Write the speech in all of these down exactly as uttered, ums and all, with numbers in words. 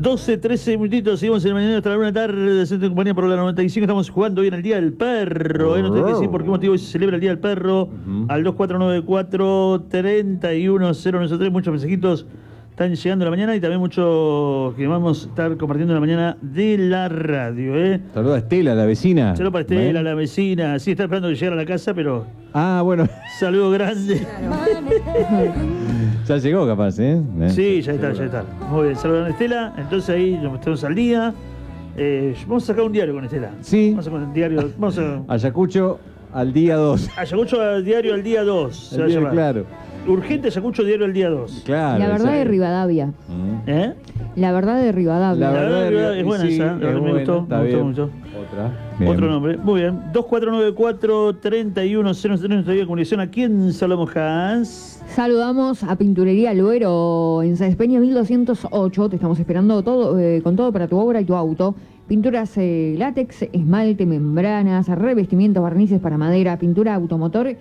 doce, trece minutitos, seguimos en el mañana hasta la una tarde, Centro de Compañía por la noventa y cinco, estamos jugando hoy en el Día del Perro, ¿eh? No tengo que decir por qué motivo hoy se celebra el Día del Perro, uh-huh. Al dos cuatro nueve cuatro, tres uno cero nueve tres, muchos mensajitos están llegando a la mañana y también muchos que vamos a estar compartiendo en la mañana de la radio, ¿eh? Saludos a Estela, la vecina. Saludos para Estela, ¿Ven? la vecina, sí, está esperando que llegara a la casa, pero... Ah, bueno. Saludo grande. Ya llegó capaz, ¿eh? Sí, ya está, ya está. Muy bien, saludos a Estela. Entonces ahí nos estamos al día. Eh, vamos a sacar un diario con Estela. Sí. Vamos a sacar un diario. Vamos a... Ayacucho al día dos. Ayacucho al diario al día dos. Se va a llamar. Claro. Urgente Ayacucho diario al día dos. Claro. La verdad exacto. de Rivadavia. Mm. ¿Eh? La verdad de Rivadavia. La verdad de Rivadavia es buena sí, esa. Me buena, gustó, me gustó mucho. Otra. Bien. Otro nombre. Muy bien. dos cuatro nueve cuatro, tres uno cero cero nuestra vía de comunicación. ¿A quién saludamos, Hans? Saludamos a Pinturería Luero en Sáenz Peña mil doscientos ocho. Te estamos esperando todo eh, con todo para tu obra y tu auto. Pinturas eh, látex, esmalte, membranas, revestimientos, barnices para madera, pintura automotor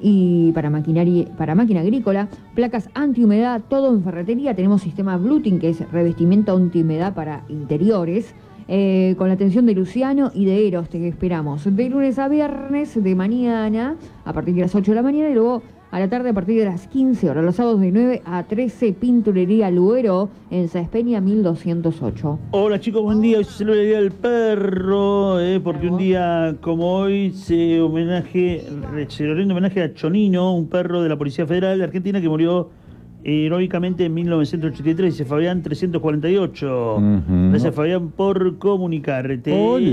y para maquinaria, para máquina agrícola, placas antihumedad, todo en ferretería. Tenemos sistema Bluting, que es revestimiento antihumedad para interiores, eh, con la atención de Luciano y de Eros. Te esperamos de lunes a viernes, de mañana a partir de las ocho de la mañana y luego a la tarde a partir de las quince horas, los sábados de nueve a trece, Pinturería Luero en Sáenz Peña mil doscientos ocho. Hola chicos, buen día. Hoy se celebra el Día del Perro, eh, porque un día como hoy se homenaje, se le rinde homenaje a Chonino, un perro de la Policía Federal de Argentina que murió eh, heroicamente en mil novecientos ochenta y tres, dice Fabián trescientos cuarenta y ocho. Uh-huh. Gracias Fabián por comunicarte.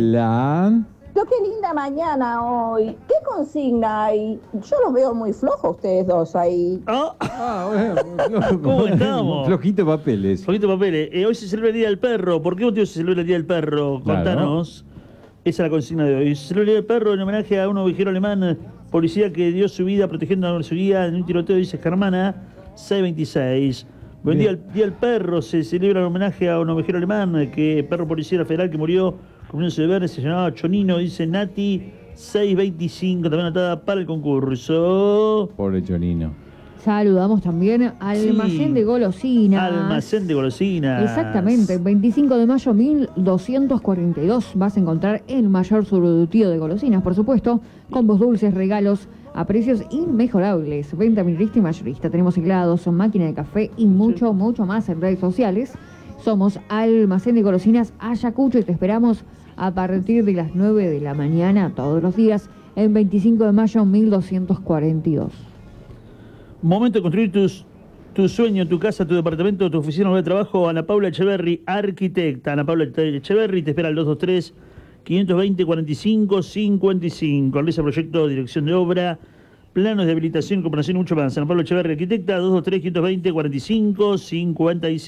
Hola. Pero qué linda mañana hoy. ¿Qué consigna hay? Yo los veo muy flojos ustedes dos ahí. Ah, ah bueno, ¿cómo estamos? Flojito papeles. Flojito papeles. Eh, hoy se celebra el Día del Perro. ¿Por qué motivo se celebra el Día del Perro? Contanos. Claro. Esa es la consigna de hoy. Se celebra el Día del Perro en homenaje a un ovejero alemán, policía que dio su vida protegiendo a su guía en un tiroteo, dice Germana seiscientos veintiséis. Buen día, el Día del Perro se celebra en homenaje a un ovejero alemán, que perro policía federal que murió cumpliéndose de verde, se llamaba Chonino, dice Nati seiscientos veinticinco, también anotada para el concurso. Pobre Chonino. Saludamos también al Almacén sí. de Golosinas. Almacén de Golosinas. Exactamente, veinticinco de mayo mil doscientos cuarenta y dos vas a encontrar el mayor surtido de golosinas, por supuesto, combos dulces, regalos a precios inmejorables. Venta minorista y mayorista. Tenemos helados, máquina de café y mucho, sí. mucho más en redes sociales. Somos Almacén de Golosinas Ayacucho y te esperamos a partir de las nueve de la mañana todos los días en veinticinco de mayo mil doscientos cuarenta y dos. Momento de construir tus, tu sueño, tu casa, tu departamento, tu oficina o de trabajo. Ana Paula Echeverri, arquitecta. Ana Paula Echeverri te espera al dos dos tres, cinco dos cero, cuatro cinco cinco cinco. Realiza proyecto, dirección de obra, planos de habilitación, comparación y mucho más. Ana Paula Echeverri, arquitecta, dos dos tres, cinco dos cero, cuatro cinco cinco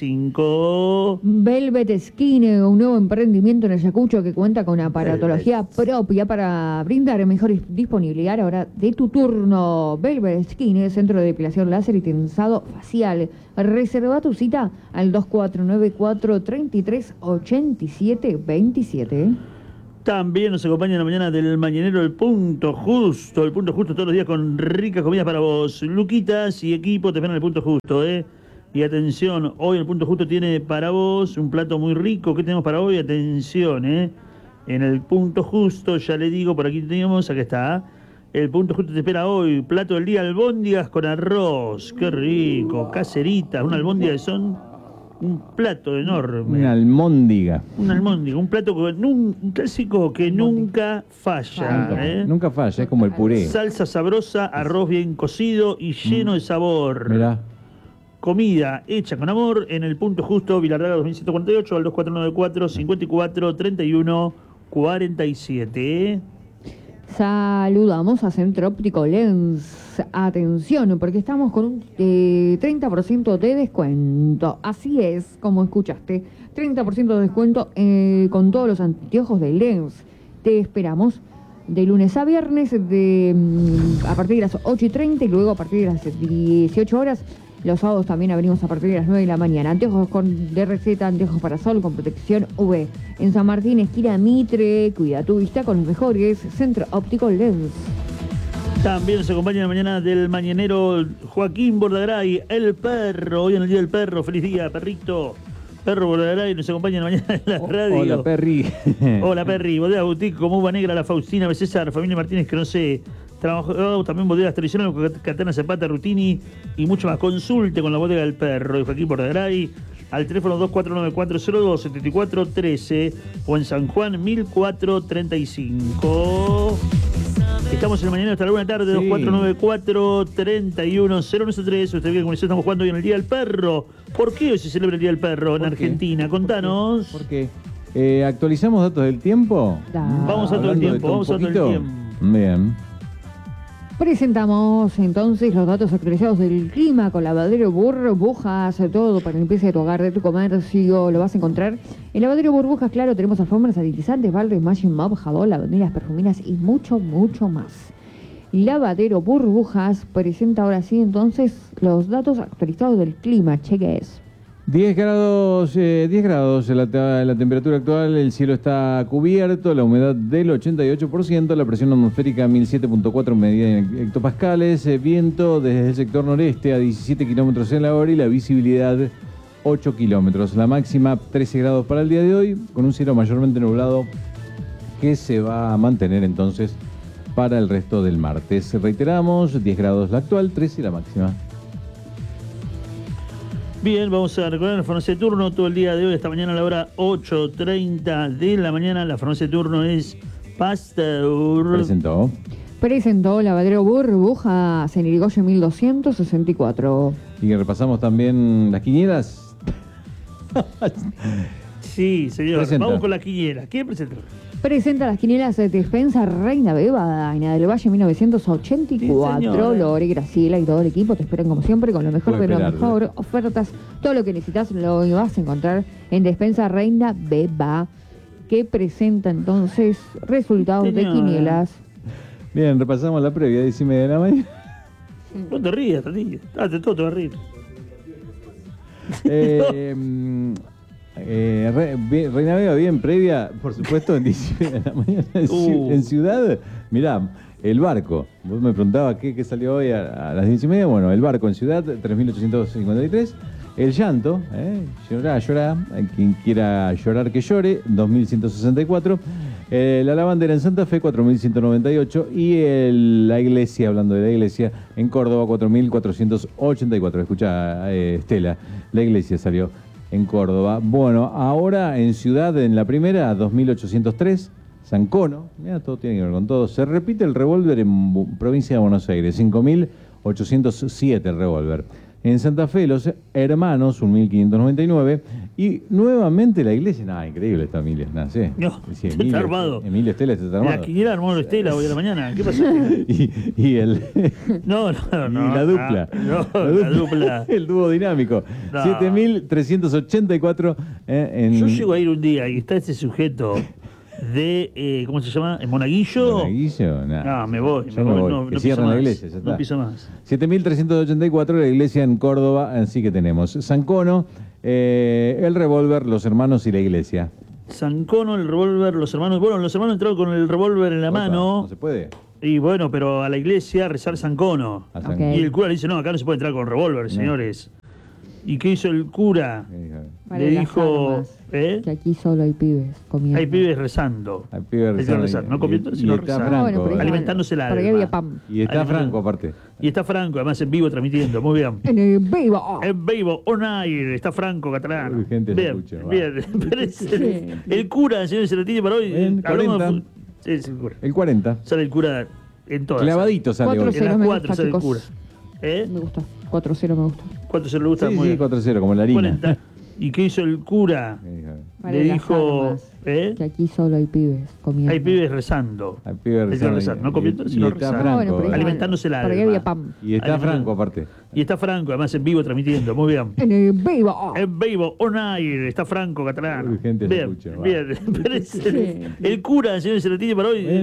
cinco. Velvet Skin, un nuevo emprendimiento en Ayacucho que cuenta con aparatología propia para brindar mejor disponibilidad ahora de tu turno. Velvet Skin, centro de depilación láser y tensado facial. Reserva tu cita al dos cuatro nueve cuatro, tres tres ocho siete dos siete. También nos acompaña en la mañana del mañanero El Punto Justo. El Punto Justo todos los días con ricas comidas para vos. Luquitas y equipo te esperan el Punto Justo, ¿eh? Y atención, hoy el Punto Justo tiene para vos un plato muy rico. ¿Qué tenemos para hoy? Atención, ¿eh? En el Punto Justo, ya le digo, por aquí teníamos, acá está. El Punto Justo te espera hoy. Plato del día, albóndigas con arroz. Qué rico. Caseritas, una albóndiga que son... un plato enorme. Una almóndiga. Una almóndiga, un plato que, un, un clásico que nunca falla. Nunca, ¿eh? nunca falla, es como el puré. Salsa sabrosa, arroz bien cocido y lleno mm. de sabor. Mirá. Comida hecha con amor en el Punto Justo, Vilarraga dos mil ciento cuarenta y ocho, al dos cuatro nueve cuatro, cinco cuatro, tres uno cuatro siete. Saludamos a Centro Óptico Lens. Atención, porque estamos con un eh, treinta por ciento de descuento. Así es, como escuchaste. treinta por ciento de descuento eh, con todos los anteojos de Lens. Te esperamos de lunes a viernes de, a partir de las ocho y treinta y luego a partir de las dieciocho horas. Los sábados también abrimos a partir de las nueve de la mañana. Anteojos con, de receta, anteojos para sol con protección U V. En San Martín, esquina Mitre, cuida tu vista con los mejores. Centro Óptico Lens. También nos acompaña en la mañana del mañanero Joaquín Bordagaray, el perro. Hoy en el Día del Perro. Feliz día, perrito. Perro volará y nos acompaña mañana en la radio. Hola, Perry. Hola, Perry. Bodega Boutique, como Uva Negra, La Faustina, B. César, Familia Martínez, que no sé. Trabajó también bodegas tradicionales, Catana Zapata, Rutini y mucho más. Consulte con la bodega del perro de Joaquín Bordaray al teléfono dos cuatro nueve cuatro cero dos siete cuatro uno tres o en San Juan mil cuatrocientos treinta y cinco. Estamos en el mañana hasta la una tarde, Sí. dos cuatro nueve cuatro, tres uno cero nueve tres. Usted ve que con eso estamos jugando hoy en el Día del Perro. ¿Por qué hoy se celebra el Día del Perro en ¿Por qué? Argentina? Contanos. ¿Por qué? Eh, ¿Actualizamos datos del tiempo? Da. Vamos a todo el Hablando de tiempo, todo vamos a un todo el poquito. tiempo. Bien. Presentamos entonces los datos actualizados del clima con lavadero burbujas, todo para limpieza de tu hogar, de tu comercio, lo vas a encontrar. En lavadero burbujas, claro, tenemos alfombras sanitizantes, baldes, Magic Mop, jabón, lavanderas, perfuminas y mucho, mucho más. Lavadero burbujas presenta ahora sí entonces los datos actualizados del clima, cheques. diez grados, eh, diez grados la, la temperatura actual, el cielo está cubierto, la humedad del ochenta y ocho por ciento, la presión atmosférica mil siete punto cuatro medida en hectopascales, eh, viento desde el sector noreste a diecisiete kilómetros en la hora y la visibilidad ocho kilómetros. La máxima trece grados para el día de hoy, con un cielo mayormente nublado que se va a mantener entonces para el resto del martes. Reiteramos, diez grados la actual, trece la máxima. Bien, vamos a recordar la farmacia de turno todo el día de hoy, hasta mañana a la hora ocho treinta de la mañana. La farmacia de turno es Pasteur. Presentó. Presentó lavadero burbujas en Irigoyen mil doscientos sesenta y cuatro. Y que repasamos también las quinielas. Sí, señor. Presenta. Vamos con la quiniela. ¿Quién presenta? Presenta las quinielas de Despensa Reina Beba, Daina del Valle mil novecientos ochenta y cuatro. Sí, señora. Lore, Graciela y todo el equipo te esperan como siempre con lo mejor Puede de lo esperar, mejor. Ofertas, todo lo que necesitas lo vas a encontrar en Despensa Reina Beba, que presenta entonces resultados de Señora. quinielas. Bien, repasamos la previa, diez y media de la mañana. No te rías, Tati. Date todo, te va a reír. Eh, mm, eh, Re- bien, Reina Vega, bien, previa, por supuesto, en diez y media de la mañana. En, Ciu- Uh. en Ciudad, mirá, el barco. Vos me preguntabas qué, qué salió hoy a, a las diez y media. Bueno, el barco en Ciudad, tres mil ochocientos cincuenta y tres. El llanto, eh, llorá, llorá. Hay quien quiera llorar que llore, dos mil ciento sesenta y cuatro. Eh, la lavandera en Santa Fe, cuatro mil ciento noventa y ocho. Y el- la iglesia, hablando de la iglesia, en Córdoba, cuatro mil cuatrocientos ochenta y cuatro. Escucha, eh, Estela, la iglesia salió en Córdoba. Bueno, ahora en Ciudad, en la primera, dos mil ochocientos tres. Sancono, mira, todo tiene que ver con todo. Se repite el revólver en Bu- provincia de Buenos Aires, cinco mil ochocientos siete el revólver. En Santa Fe, los hermanos, mil quinientos noventa y nueve. Y nuevamente la iglesia. Nah, increíble esta Emilia. Nah, sí. No, Sí, está Emilio, armado. Emilio Estela está La armado. quiniela armó Estela hoy a la mañana. ¿Qué pasó? Y, y el. No, no, no. y la dupla. Ah, no, la dupla. El dúo dinámico. No. siete mil trescientos ochenta y cuatro. Eh, en Yo llego a ir un día y está este sujeto de, eh, ¿cómo se llama? ¿En Monaguillo? Monaguillo, nah. No, me voy, Yo me me voy. voy. No, Que no piso cierren la más. iglesia, ya está. No piso más. siete mil trescientos ochenta y cuatro la iglesia en Córdoba, así que tenemos Sancono, eh, el revólver, los hermanos y la iglesia. Sancono, el revólver, los hermanos. Bueno, los hermanos entraron con el revólver en la Opa, mano. No se puede. Y bueno, pero a la iglesia rezar Sancono. A Ok. San- Y el cura le dice, no, acá no se puede entrar con revólver, señores. ¿Y qué hizo el cura? Para Le las dijo, armas, ¿eh? que aquí solo hay pibes comiendo. Hay pibes rezando. Hay pibes Hay rezando. rezando. No Y- comiendo, y sino está rezando. Ah, bueno, Franco, pero eh. Alimentándose el Para que alma. había pan. Y está Alimentando- Franco aparte. Y está Franco, además en vivo transmitiendo. Muy bien. En el vivo. En vivo, on air, está Franco Catalán. Uy, gente, se bien, escucha, va. bien. Pero es el, el cura, señor, se lo tiene para hoy. Bien, Hablamos de cuarenta. fu- Sí, es el cura. El cuarenta. Sale el cura en todas. Clavadito sale Cuatro hoy. En cero las me cuatro gusta, sale el chicos. cura. ¿Eh? Me gusta. cuatro cero me gusta. ¿Cuánto se le gusta? Sí, Muy sí, bien. cuatro cero, como la harina. cuarenta. ¿Y qué hizo el cura? Para Le las dijo, armas, ¿eh? que aquí solo hay pibes comiendo. Hay pibes rezando. Hay pibes Hay rezando. rezando. No Y- comiendo, y sino está rezando. Ah, bueno, Franco, pero eh. Alimentándose el Para que alma. había pan. Y está Alimentando- Franco aparte. Y está Franco, además en vivo transmitiendo. Muy bien. En el vivo. En vivo, on air, está Franco Catalán. Uy, gente, se bien, escucha, va. bien. Pero es el, el cura, señor, se lo tiene para hoy. Bien.